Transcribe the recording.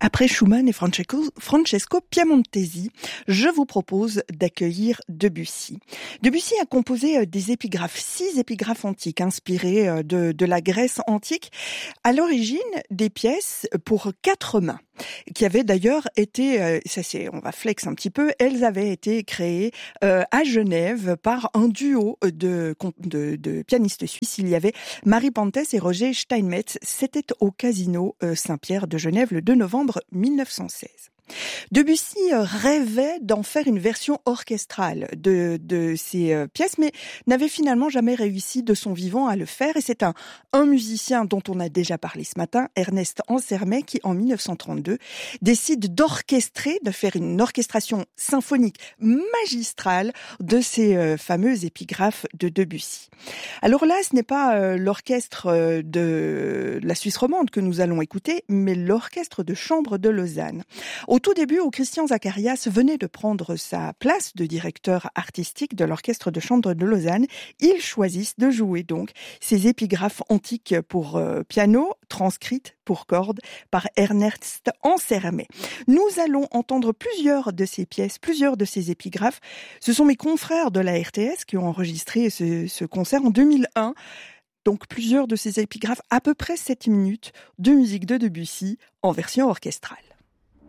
Après Schumann et Francesco Piemontesi, je vous propose d'accueillir Debussy. Debussy a composé des épigraphes, 6 épigraphes antiques inspirées de la Grèce antique, à l'origine des pièces pour 4 mains, qui avaient d'ailleurs été, on va flex un petit peu, elles avaient été créées à Genève par un duo de pianistes suisses. Il y avait Marie Panthès et Roger Steinmetz. C'était au Casino Saint-Pierre de Genève le 2 novembre 1916. Debussy rêvait d'en faire une version orchestrale de ses pièces, mais n'avait finalement jamais réussi de son vivant à le faire. Et c'est un musicien dont on a déjà parlé ce matin, Ernest Ansermet, qui en 1932 décide de faire une orchestration symphonique magistrale de ces fameux épigraphes de Debussy. Alors là, ce n'est pas l'orchestre de la Suisse romande que nous allons écouter, mais l'orchestre de chambre de Lausanne. Au tout début, où Christian Zacharias venait de prendre sa place de directeur artistique de l'orchestre de chambre de Lausanne, ils choisissent de jouer donc ces épigraphes antiques pour piano, transcrites pour cordes par Ernest Ansermet. Nous allons entendre plusieurs de ces pièces, plusieurs de ces épigraphes. Ce sont mes confrères de la RTS qui ont enregistré ce concert en 2001. Donc plusieurs de ces épigraphes, à peu près 7 minutes de musique de Debussy en version orchestrale.